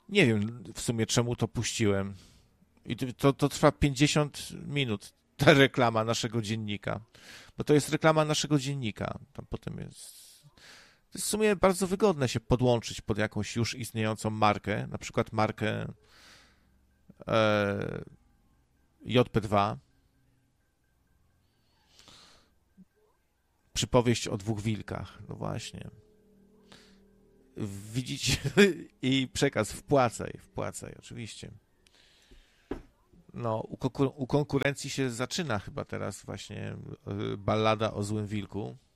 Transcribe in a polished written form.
Nie wiem w sumie, czemu to puściłem. I to trwa 50 minut, ta reklama naszego dziennika. Bo to jest reklama naszego dziennika. Tam potem jest... To jest w sumie bardzo wygodne się podłączyć pod jakąś już istniejącą markę, na przykład markę JP2. Przypowieść o dwóch wilkach. No właśnie. Widzicie? I przekaz wpłacaj, oczywiście. No, u konkurencji się zaczyna chyba teraz właśnie ballada o złym wilku.